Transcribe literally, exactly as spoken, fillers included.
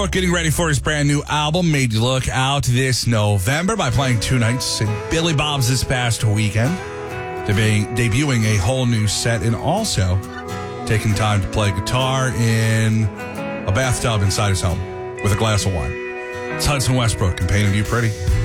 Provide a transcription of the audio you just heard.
Getting ready for his brand new album, Made You Look, out this November by playing two nights at Billy Bob's this past weekend, Deb- debuting a whole new set and also taking time to play guitar in a bathtub inside his home with a glass of wine. It's Hudson Westbrook and Painted You Pretty.